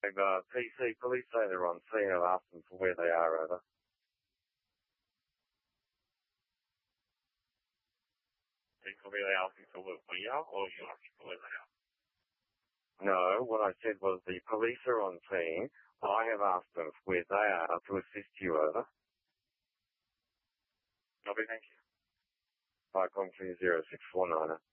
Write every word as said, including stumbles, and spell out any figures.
Uh, P C, police say they're on scene. I've asked them for where they are, over. They told me they asking for where we are, or you asking for where they are? No, what I said was the police are on scene. I have asked them for where they are to assist you, over. Copy, thank you. By com three zero six four nine.